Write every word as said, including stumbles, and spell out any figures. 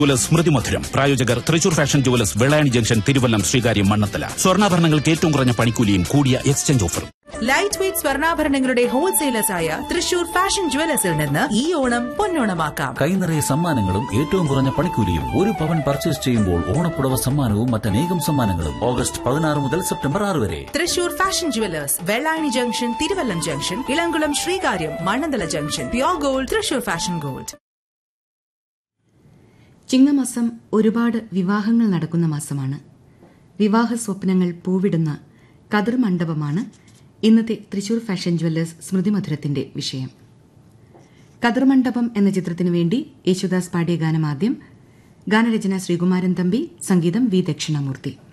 Jewellers സ്മൃതി മധുരം. പ്രായോജകർ Thrissur fashion jewellers Vellayani junction, Thiruvallam, Sreekaryam, Mannathala. സ്വർണ്ണാഭരണങ്ങൾക്ക് ഏറ്റവും കുറഞ്ഞ പണിക്കൂലിയും കൂടിയ എക്സ്ചേഞ്ച് ഓഫറും. ലൈറ്റ് വെയ്റ്റ് സ്വർണ്ണാഭരണങ്ങളുടെ ഹോൾസെയിലേഴ്സായ തൃശൂർ ഫാഷൻ ജുവലേഴ്സിൽ നിന്ന് ഈ ഓണം പൊന്നോണമാക്കാം. കൈനിറയ സമ്മാനങ്ങളും ഏറ്റവും കുറഞ്ഞ പണിക്കൂലിയും. ഒരു പവൻ പർച്ചേസ് ചെയ്യുമ്പോൾ ഓണപ്പുടവ സമ്മാനവും മറ്റനേകം സമ്മാനങ്ങളും. ഓഗസ്റ്റ് പതിനാറ് മുതൽ സെപ്റ്റംബർ ആറ് വരെ. Thrissur fashion jewellers, Vellayani junction, Thiruvallam junction, Elamkulam, Sreekaryam, Mannanthala junction. Pure gold, Thrissur fashion gold. ചിങ്ങമാസം ഒരുപാട് വിവാഹങ്ങൾ നടക്കുന്ന മാസമാണ്. വിവാഹ സ്വപ്നങ്ങൾ പൂവിടുന്ന കതിർ മണ്ഡപമാണ് ഇന്നത്തെ തൃശൂർ ഫാഷൻ ജുവല്ലേഴ്സ് സ്മൃതി മധുരത്തിന്റെ വിഷയം. കതിർ മണ്ഡപം എന്ന ചിത്രത്തിനു വേണ്ടി യേശുദാസ് പാടിയ ഗാനം ആദ്യം. ഗാനരചന ശ്രീകുമാരൻ തമ്പി, സംഗീതം വി ദക്ഷിണാമൂർത്തി.